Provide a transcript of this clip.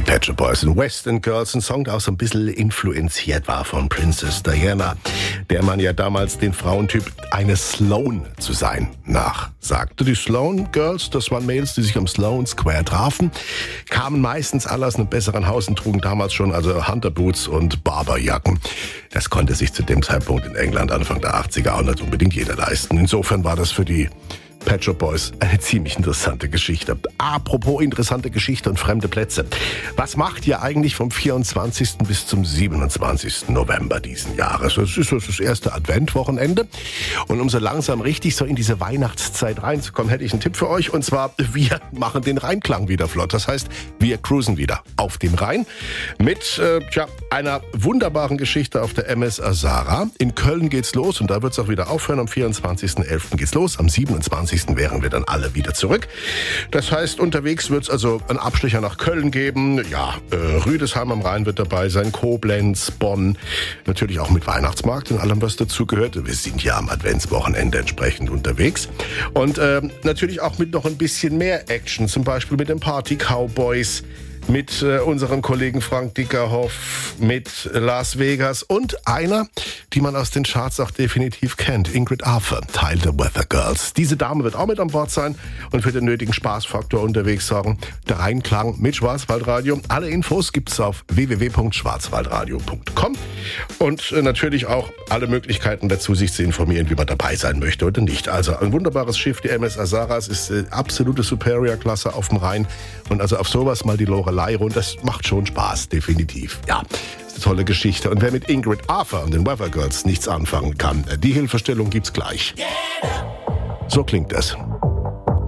Pet Shop Boys und Western Girls, ein Song, der auch so ein bisschen influenziert war von Princess Diana, der man ja damals den Frauentyp eine Sloane zu sein nachsagte. Die Sloane Girls, das waren Mädels, die sich am Sloane Square trafen, kamen meistens alle aus einem besseren Haus und trugen damals schon also Hunterboots und Barberjacken. Das konnte sich zu dem Zeitpunkt in England Anfang der 80er auch nicht unbedingt jeder leisten. Insofern war das für die Pet Shop Boys eine ziemlich interessante Geschichte. Apropos interessante Geschichte und fremde Plätze. Was macht ihr eigentlich vom 24. bis zum 27. November diesen Jahres? Das ist das erste Adventwochenende. Und um so langsam richtig so in diese Weihnachtszeit reinzukommen, hätte ich einen Tipp für euch. Und zwar, wir machen den Rheinklang wieder flott. Das heißt, wir cruisen wieder auf dem Rhein mit einer wunderbaren Geschichte auf der MS Azara. In Köln geht's los und da wird's auch wieder aufhören. Am 24.11. geht's los. Am 27. wären wir dann alle wieder zurück. Das heißt, unterwegs wird es also einen Abstecher nach Köln geben. Ja, Rüdesheim am Rhein wird dabei sein, Koblenz, Bonn. Natürlich auch mit Weihnachtsmarkt und allem, was dazugehört. Wir sind ja am Adventswochenende entsprechend unterwegs. Und natürlich auch mit noch ein bisschen mehr Action. Zum Beispiel mit den Party Cowboys, mit unserem Kollegen Frank Dickerhoff, mit Las Vegas und einer, die man aus den Charts auch definitiv kennt, Ingrid Arthur, Teil der Weather Girls. Diese Dame wird auch mit an Bord sein und für den nötigen Spaßfaktor unterwegs sorgen. Der Rheinklang mit Schwarzwaldradio. Alle Infos gibt's auf www.schwarzwaldradio.com und natürlich auch alle Möglichkeiten dazu, sich zu informieren, wie man dabei sein möchte oder nicht. Also ein wunderbares Schiff, die MS Azara, ist absolute Superior-Klasse auf dem Rhein und also auf sowas mal die Lorelei rund, das macht schon Spaß, definitiv. Ja, ist eine tolle Geschichte. Und wer mit Ingrid Arthur und den Weather Girls nichts anfangen kann, die Hilfestellung gibt's gleich. So klingt es.